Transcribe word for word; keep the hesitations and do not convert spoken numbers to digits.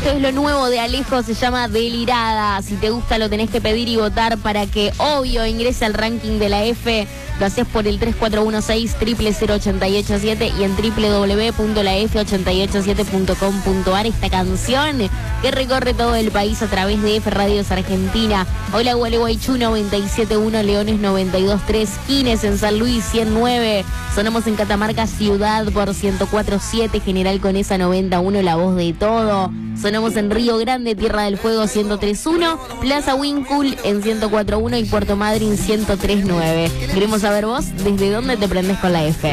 Esto es lo nuevo de Alejo, se llama Delirada. Si te gusta lo tenés que pedir y votar para que, obvio, ingrese al ranking de la F. Lo haces por el tres cuatro uno seis, cero cero cero ocho ocho siete y en doble u doble u doble u punto la f ocho ocho siete punto com punto a r. Esta canción que recorre todo el país a través de F Radios Argentina. Hola, Gualeguaychú noventa y siete punto uno, Leones noventa y dos punto tres, Quines en San Luis ciento nueve. Sonamos en Catamarca Ciudad por ciento cuatro punto siete, General Conesa noventa punto uno, La Voz de Todo. Sonamos en Río Grande, Tierra del Fuego ciento tres punto uno, Plaza Wincul en ciento cuatro punto uno y Puerto Madryn ciento tres punto nueve. Queremos saber vos desde dónde te prendés con la F.